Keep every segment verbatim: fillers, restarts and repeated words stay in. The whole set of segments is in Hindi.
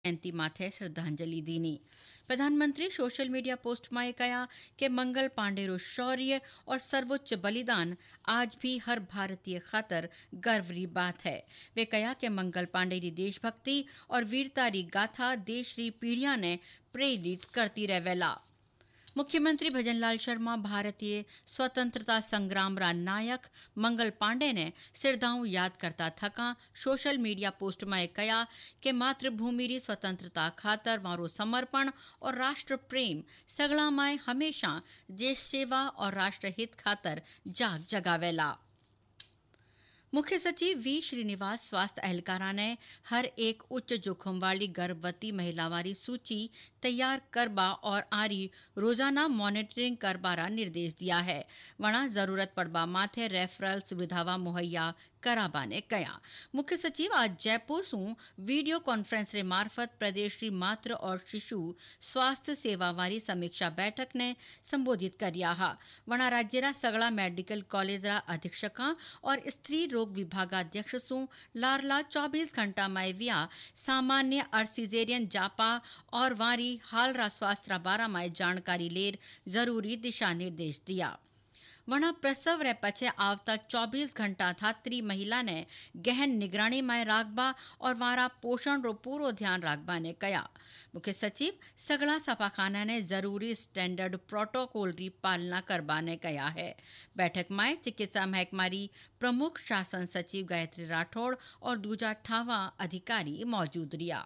जयंती माथे श्रद्धांजलि दीनी। प्रधानमंत्री सोशल मीडिया पोस्ट में कहा कि मंगल पांडेरो शौर्य और सर्वोच्च बलिदान आज भी हर भारतीय खातर गर्व री बात है। वे कहा कि मंगल पांडे री देशभक्ति और वीरता री गाथा देश री पीढ़ियां ने प्रेरित करती रहेला। मुख्यमंत्री भजनलाल शर्मा भारतीय स्वतंत्रता संग्राम रा नायक मंगल पांडे ने श्रद्धाओं याद करता थका सोशल मीडिया पोस्ट में कहा कि मातृभूमि री स्वतंत्रता खातर मारो समर्पण और राष्ट्र प्रेम सगला माए हमेशा देश सेवा और राष्ट्र हित खातर जाग जगावेला। मुख्य सचिव वी श्रीनिवास स्वास्थ्य एहलकारा ने हर एक उच्च जोखिम वाली गर्भवती महिलावारी सूची तैयार करबा और आरी रोजाना मॉनिटरिंग करबारा निर्देश दिया है। वणा जरूरत पड़बा माथे रेफरल सुविधावा मुहैया कराबा ने कहा। मुख्य सचिव आज जयपुर सु वीडियो कॉन्फ्रेंस रे मार्फत प्रदेश की मातृ और शिशु स्वास्थ्य सेवा वारी समीक्षा बैठक ने संबोधित करिया हा। वणा राज्य रा सगला मेडिकल कॉलेज रा अधीक्षका और स्त्री रोग विभागाध्यक्ष सु लारला चौबीस घंटा में व्या सामान्य और सिजेरियन जापा और वारी हाल रा स्वास्थ्य रा बारा में जानकारी लेर जरूरी दिशा निर्देश दिया। वणा प्रसव रे पछे आवता चौबीस घंटा धात्री महिला ने गहन निगरानी में राखबा और वारा पोषण रो पूरो ध्यान राखबा ने कहा। मुख्य सचिव सगला सफाखाना ने जरूरी स्टैंडर्ड प्रोटोकॉल री पालना करबा ने कहा है। बैठक में चिकित्सा महकमा री प्रमुख शासन सचिव गायत्री राठौड़ और दूजा ठावा अधिकारी मौजूद रिया।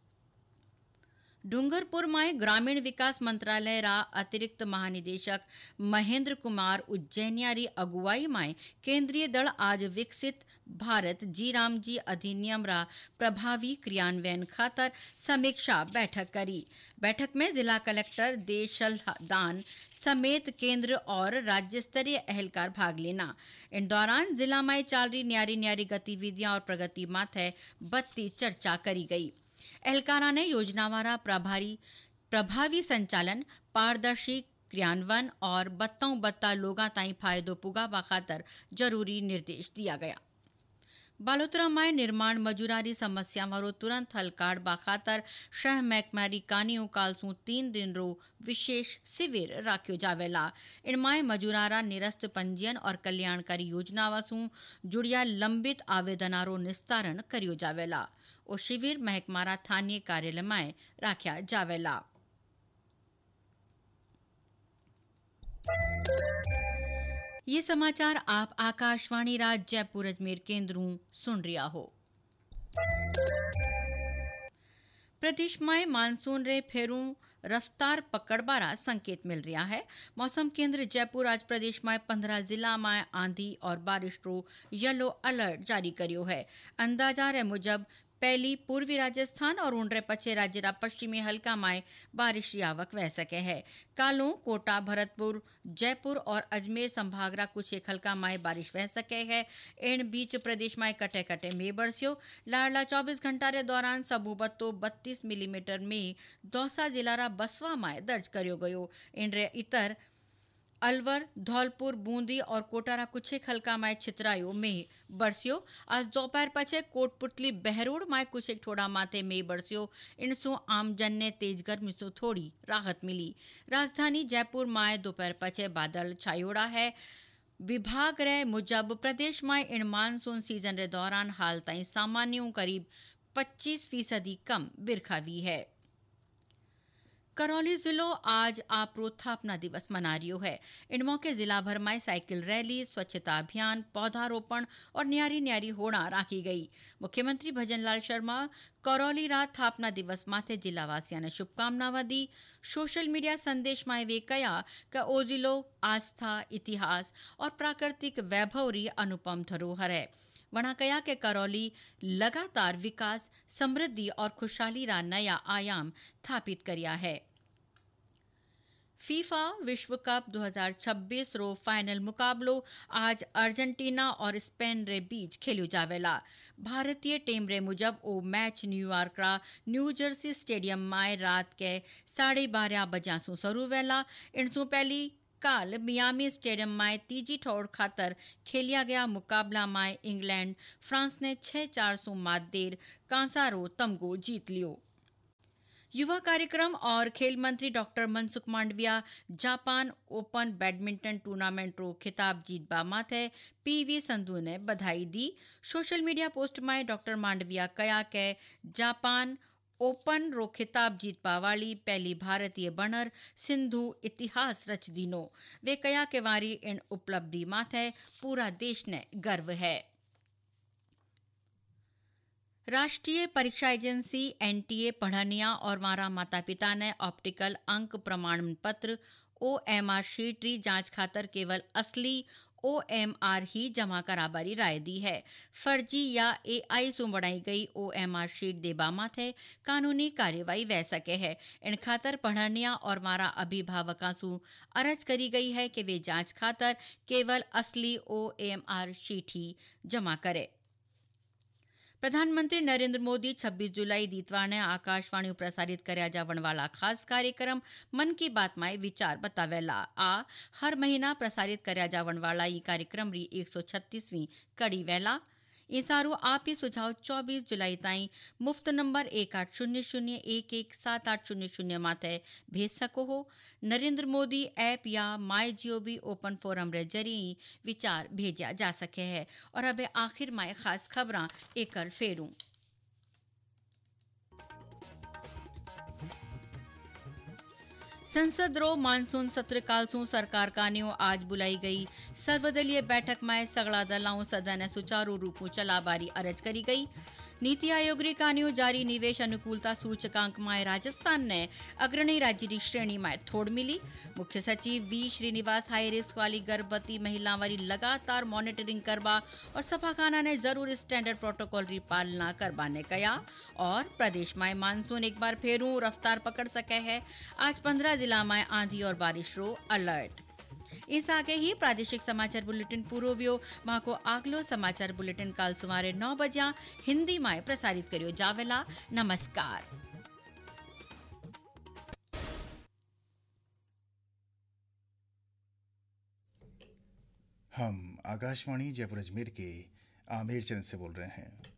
डूंगरपुर में ग्रामीण विकास मंत्रालय रा अतिरिक्त महानिदेशक महेंद्र कुमार उज्जैनिया री अगुवाई में केंद्रीय दल आज विकसित भारत जी राम जी अधिनियम रा प्रभावी क्रियान्वयन खातर समीक्षा बैठक करी। बैठक में जिला कलेक्टर देशल दान समेत केंद्र और राज्य स्तरीय एहलकार भाग लेना। इन दौरान जिला में चल रही न्यारी न्यारी गतिविधियां और प्रगति माथे बत्ती चर्चा करी गई। एहलकारा ने योजनावारा प्रभारी प्रभावी संचालन पारदर्शी क्रियान्वयन और बत्ताओं बत्ता लोगा ताई फायदो पुगावा खातर जरूरी निर्देश दिया गया। बालोतरा में निर्माण मजूरारी समस्या वारो तुरंत हल काढ़बा खातर शह महकमारी कानियों कालसू तीन दिन रो विशेष शिविर राख्यो जावेला। इनमाय मजूरारा निरस्त पंजीयन और कल्याणकारी योजनावा सु जुड़िया लंबित आवेदनारो निस्तारण करियो जावेला। ओ शिविर महकमारा स्थानीय कार्यालय में राख्या जावेला। ये समाचार आप आकाशवाणी राज जयपुर अजमेर केंद्रों सुन रिया हो। प्रदेश में मानसून रे फेरू रफ्तार पकड़बारा संकेत मिल रहा है। मौसम केंद्र जयपुर आज प्रदेश में पंद्रह जिला में आंधी और बारिश रो येलो अलर्ट जारी करियो है। अंदाजा रे मुजब पहली पूर्वी राजस्थान और उनरे पछे राज्य रा पश्चिमी हल्का में बारिश की आवक वह सके है। कालों कोटा भरतपुर जयपुर और अजमेर संभाग रा कुछ एक हल्का में बारिश वह सके है। इन बीच प्रदेश में कटे कटे में बरस्यो। लाडला चौबीस घंटा रे दौरान सबूबत्तो बत्तीस मिलीमीटर में दौसा जिला रा बसवा में दर्ज करियो गयो। इन रे इतर अलवर धौलपुर बूंदी और कोटारा कुछ एक हल्का में छितरायो में बरस्यो। आज दोपहर पछे कोटपुतली बहरोड़ में कुछ एक थोड़ा माथे में बरस्यो। इनसु आमजन ने तेज गर्मी से थोड़ी राहत मिली। राजधानी जयपुर में दोपहर पछे बादल छायोड़ा है। विभाग रे मुजब प्रदेश में इन मानसून सीजन रे दौरान हाल ताई सामान्यों करीब पच्चीस फीसदी कम बिरखा हुई है। करौली जिलो आज आपरो स्थापना दिवस मना रियो है। इन मौके जिला भर में साइकिल रैली स्वच्छता अभियान पौधारोपण और न्यारी न्यारी होड़ा राखी गई। मुख्यमंत्री भजनलाल शर्मा करौली रात स्थापना दिवस माथे जिलावासियों ने शुभकामनाएं दी। सोशल मीडिया संदेश में वे कहा कि ओ जिलो आस्था इतिहास और प्राकृतिक वैभव री अनुपम धरोहर है। वणा कहा कि करौली लगातार विकास समृद्धि और खुशहाली रा नया आयाम स्थापित करिया है। फीफा विश्व कप दो हज़ार छब्बीस रो फाइनल मुकाबलो आज अर्जेंटीना और स्पेन रे बीच खेलियो जावेला। भारतीय टीम रे मुजब ओ मैच न्यूयॉर्क रा न्यू जर्सी स्टेडियम में रात के साढ़े बारह बजा सु शुरू वेला। इनसु पहली काल मियामी स्टेडियम में तीजी ठोड़ खातर खेलिया गया मुकाबला में इंग्लैंड फ्रांस ने छह चार सौ मात देर कांसारो तमगो जीत लियो। युवा कार्यक्रम और खेल मंत्री doctor Mansukh Mandaviya Japan open badminton tournament रो खिताब जीतबा माथे पीवी संधु ने बधाई दी। सोशल मीडिया पोस्ट में डॉक्टर मांडविया कया के जापान ओपन रो खिताब जीतपा वाली पहली भारतीय बनर सिंधु इतिहास रच दीनो। वे कया के वारी इन उपलब्धि माथे पूरा देश ने गर्व है। राष्ट्रीय परीक्षा एजेंसी एनटीए पढ़निया और मारा माता पिता ने ऑप्टिकल अंक प्रमाण पत्र ओएमआर शीट री जांच खातर केवल असली ओएमआर ही जमा कराबारी राय दी है। फर्जी या एआई से बनाई गई ओएमआर शीट देबा माथे कानूनी कार्यवाही वह सके है। इन खातर पढ़निया और मारा अभिभावकों से अर्ज करी गई है कि वे जांच खातर केवल असली ओएमआर शीट ही जमा करे। प्रधानमंत्री नरेंद्र मोदी छब्बीस जुलाई दीतवार ने आकाशवाणी प्रसारित करया जावन वाला खास कार्यक्रम मन की बात में विचार बतावेला। आ हर महीना प्रसारित करया जावन वाला ये कार्यक्रम री एक सौ छत्तीसवीं कड़ी वेला। ये सारू आप ही सुझाव चौबीस जुलाई ताई मुफ्त नंबर एक आठ शून्य शून्य एक एक सात आठ शून्य शून्य माते भेज सको हो। नरेंद्र मोदी ऐप या माई जीओवी ओपन फोरम रे जरिए विचार भेजा जा सके है। और अब आखिर में खास खबरां एकर फेरूं। संसद रो मानसून सत्र कालसू सरकार कान्यो आज बुलाई गई सर्वदलीय बैठक में सगला दलाओं सदन सुचारू रूप में चलाबारी अर्ज करी गई। नीति आयोग री कान्यो जारी निवेश अनुकूलता सूचकांक में राजस्थान ने अग्रणी राज्य की श्रेणी में थोड़ मिली। मुख्य सचिव वी श्रीनिवास हाई रिस्क वाली गर्भवती महिला वाली लगातार मॉनिटरिंग करवा और सफाखाना ने जरूर स्टैंडर्ड प्रोटोकॉल की पालना करवाने कया। और प्रदेश में मानसून एक बार फेरू रफ्तार पकड़ सके है। आज पंद्रह जिला में आंधी और बारिश रो अलर्ट। इस आगे ही प्रादेशिक समाचार बुलेटिन पूरो व्यो। मां को आगलो समाचार बुलेटिन काल सुमारे नौ बजा हिंदी में प्रसारित करियो जावेला। नमस्कार। हम आकाशवाणी जयपुर अजमेर के आमेर चंद से बोल रहे हैं।